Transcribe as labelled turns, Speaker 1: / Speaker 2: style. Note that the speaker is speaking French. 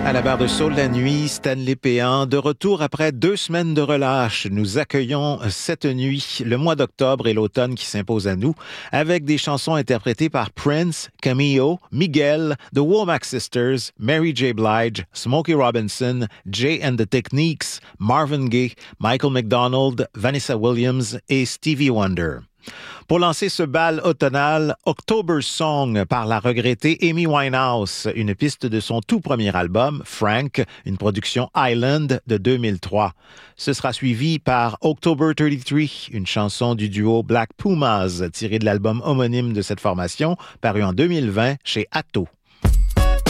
Speaker 1: À la barre de Saul la nuit, Stanley Péan, de retour après 2 semaines de relâche. Nous accueillons cette nuit le mois d'octobre et l'automne qui s'imposent à nous avec des chansons interprétées par Prince, Cameo, Miguel, The Womack Sisters, Mary J. Blige, Smokey Robinson, Jay and the Techniques, Marvin Gaye, Michael McDonald, Vanessa Williams et Stevie Wonder. Pour lancer ce bal automnal, October Song par la regrettée Amy Winehouse, une piste de son tout premier album, Frank, une production Island de 2003. Ce sera suivi par October 33, une chanson du duo Black Pumas, tirée de l'album homonyme de cette formation, paru en 2020 chez Atto.